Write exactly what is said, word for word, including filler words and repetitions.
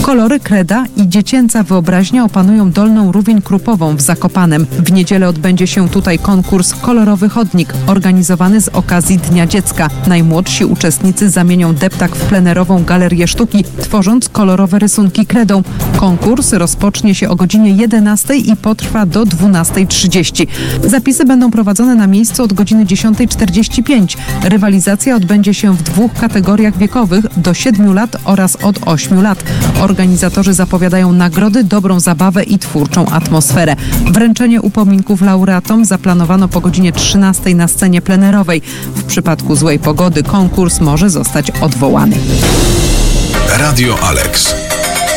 Kolory, kreda i dziecięca wyobraźnia opanują Dolną Rówień Krupową w Zakopanem. W niedzielę odbędzie się tutaj konkurs Kolorowy Chodnik, organizowany z okazji Dnia Dziecka. Najmłodsi uczestnicy zamienią deptak w plenerową galerię sztuki, tworząc kolorowe rysunki kredą. Konkurs rozpocznie się o godzinie jedenastej i potrwa do dwunastej trzydzieści. Zapisy będą prowadzone na miejscu od godziny dziesiątej czterdzieści pięć. Rywalizacja odbędzie się w dwóch kategoriach wiekowych, do siedmiu lat oraz od ośmiu lat. Organizatorzy zapowiadają nagrody, dobrą zabawę i twórczą atmosferę. Wręczenie upominków laureatom zaplanowano po godzinie trzynastej na scenie plenerowej. W przypadku złej pogody konkurs może zostać odwołany. Radio Alex.